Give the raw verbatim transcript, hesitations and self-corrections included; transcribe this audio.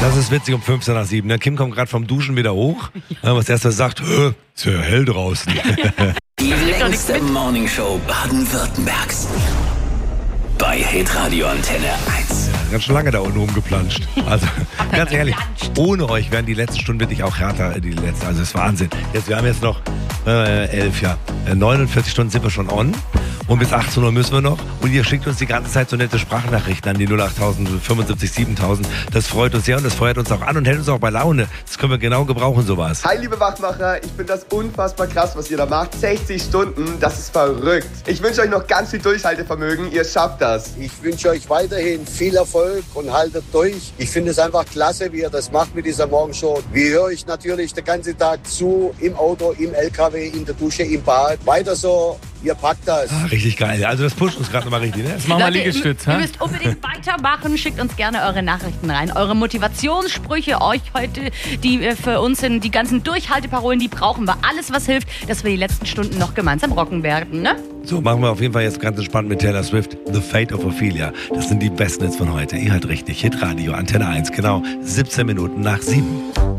Das ist witzig um fünfzehn nach sieben. Ne? Kim kommt gerade vom Duschen wieder hoch. Ja. Was erst mal sagt, ist ja hell draußen. Die längste Morningshow Baden-Württembergs. Bei Hitradio Antenne eins. Ja, ganz schön lange da unten rumgeplanscht. Also, ganz ehrlich, ohne euch wären die letzten Stunden wirklich auch härter, die letzten. Also, das ist Wahnsinn. Jetzt, wir haben jetzt noch äh, elf, ja. neunundvierzig Stunden sind wir schon on. Und bis achtzehn Uhr müssen wir noch. Und ihr schickt uns die ganze Zeit so nette Sprachnachrichten an die null acht null null fünfundsiebzig siebentausend. Das freut uns sehr und das feuert uns auch an und hält uns auch bei Laune. Das können wir genau gebrauchen, sowas. Hi, liebe Wachmacher. Ich finde das unfassbar krass, was ihr da macht. sechzig Stunden, das ist verrückt. Ich wünsche euch noch ganz viel Durchhaltevermögen. Ihr schafft das. Ich wünsche euch weiterhin viel Erfolg und haltet durch. Ich finde es einfach klasse, wie ihr das macht mit dieser Morgenshow. Wir hören euch natürlich den ganzen Tag zu, im Auto, im L K W, in der Dusche, im Bad. Weiter so. Ihr packt das. Ah, richtig geil. Also das pusht uns gerade nochmal richtig, ne? Jetzt machen wir Liegestütz, ihr, ihr müsst unbedingt weitermachen. Schickt uns gerne eure Nachrichten rein. Eure Motivationssprüche euch heute, die für uns sind, die ganzen Durchhalteparolen, die brauchen wir. Alles, was hilft, dass wir die letzten Stunden noch gemeinsam rocken werden, ne? So, machen wir auf jeden Fall jetzt ganz entspannt mit Taylor Swift. The Fate of Ophelia. Das sind die besten Hits von heute. Ihr halt richtig. Hitradio, Antenne eins, genau siebzehn Minuten nach sieben.